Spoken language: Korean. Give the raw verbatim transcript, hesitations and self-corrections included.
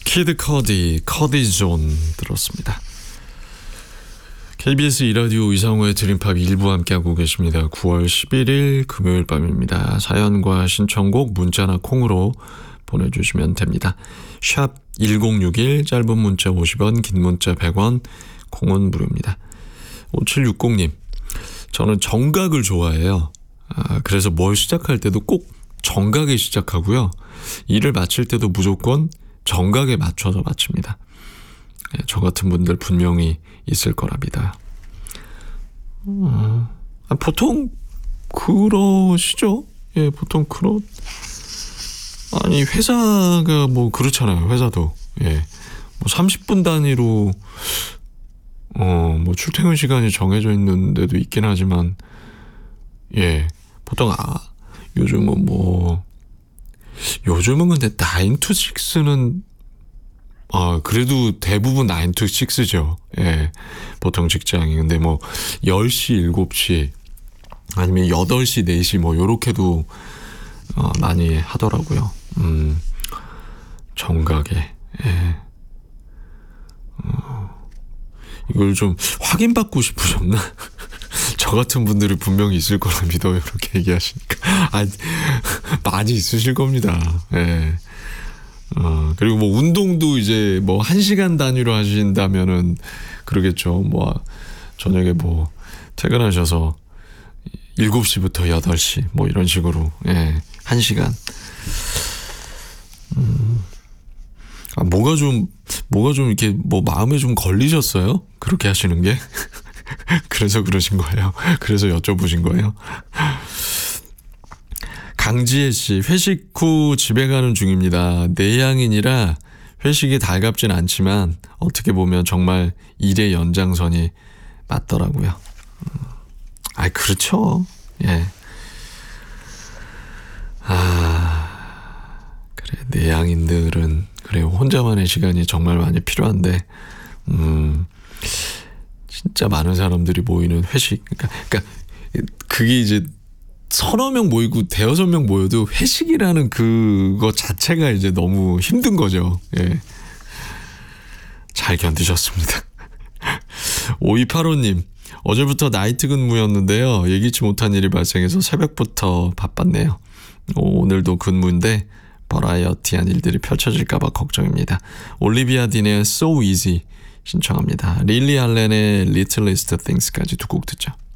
키드 커디, 커디 존 들었습니다. 케이비에스 이라디오 이상우의 드림팝 일부 함께하고 계십니다. 구월 십일일 금요일 밤입니다. 사연과 신청곡 문자나 콩으로 보내주시면 됩니다. 샵 일공육일, 짧은 문자 오십 원, 긴 문자 백 원, 콩은 무료입니다. 오칠육공님, 저는 정각을 좋아해요. 아, 그래서 뭘 시작할 때도 꼭 정각에 시작하고요. 일을 마칠 때도 무조건 정각에 맞춰서 마칩니다. 예, 저 같은 분들 분명히 있을 거랍니다. 음, 아, 보통 그러시죠? 예, 보통 그러. 아니 회사가 뭐 그렇잖아요. 회사도 예, 뭐 삼십 분 단위로 어, 뭐 출퇴근 시간이 정해져 있는 데도 있긴 하지만 예, 보통 아 요즘은 뭐 요즘은 근데 나인 투 식스는 아, 그래도 대부분 나인 투 식스죠. 예. 보통 직장이. 근데 뭐 열 시, 일곱 시 아니면 여덟 시, 네 시 뭐 요렇게도 어, 많이 하더라고요. 음. 정각에. 예. 어. 이걸 좀 확인받고 싶으셨나? 저 같은 분들이 분명히 있을 거라 믿어요. 이렇게 얘기하시니까. 아, 많이 있으실 겁니다. 예. 어, 그리고 뭐 운동도 이제 뭐 한 시간 단위로 하신다면은 그러겠죠. 뭐 저녁에 뭐 퇴근하셔서 일곱 시부터 여덟 시 뭐 이런 식으로 예, 한 시간. 음. 아, 뭐가 좀 뭐가 좀 이렇게 뭐 마음에 좀 걸리셨어요? 그렇게 하시는 게? 그래서 그러신 거예요. 그래서 여쭤보신 거예요. 강지혜 씨, 회식 후 집에 가는 중입니다. 내향인이라 회식이 달갑진 않지만 어떻게 보면 정말 일의 연장선이 맞더라고요. 아, 그렇죠. 예. 아, 그래. 내향인들은 그래요. 혼자만의 시간이 정말 많이 필요한데, 음, 진짜 많은 사람들이 모이는 회식. 그러니까, 그러니까 그게 이제 서너 명 모이고 대여섯 명 모여도 회식이라는 그거 자체가 이제 너무 힘든 거죠. 예. 잘 견디셨습니다. 오이팔오님, 어제부터 나이트 근무였는데요. 예기치 못한 일이 발생해서 새벽부터 바빴네요. 오늘도 근무인데 버라이어티한 일들이 펼쳐질까봐 걱정입니다. 올리비아 딘의 So Easy 신청합니다. 릴리 알렌의 Littlest Things까지 두 곡 듣죠.